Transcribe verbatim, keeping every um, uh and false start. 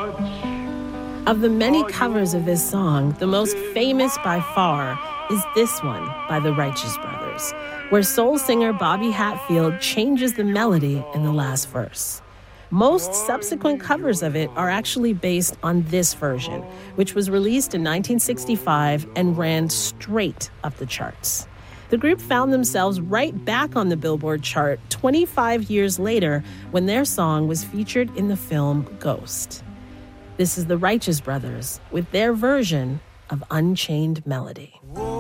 Of the many covers of this song, the most famous by far is this one by the Righteous Brothers, where soul singer Bobby Hatfield changes the melody in the last verse. Most subsequent covers of it are actually based on this version, which was released in nineteen sixty-five and ran straight up the charts. The group found themselves right back on the Billboard chart twenty-five years later when their song was featured in the film Ghost. This is the Righteous Brothers with their version of Unchained Melody. Whoa.